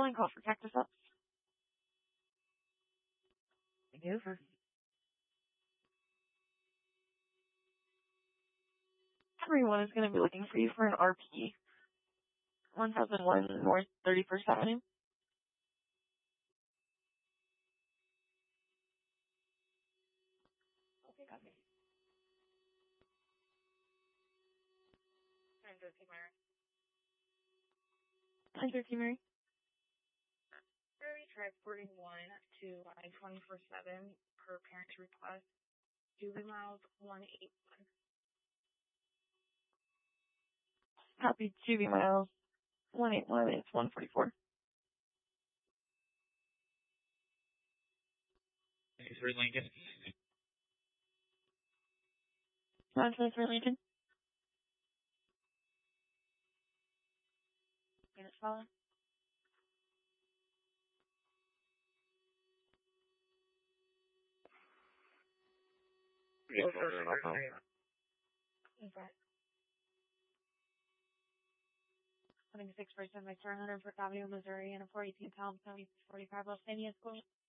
calling call for Cactus Ups. Over. Everyone is going to be looking for you for an RP. 1001 North 31st Avenue. Okay, got me. 913 Mary. 913 Mary. Prairie Tribe 41 to I-24/7 per parent's request. Juveniles 181. Copy Juveniles 181. It's 144. 93 Lincoln. 923 Lincoln. Units following. Yes, sir. 26% by 100 Avenue, Missouri, and a 418 pound 45 Los Angeles.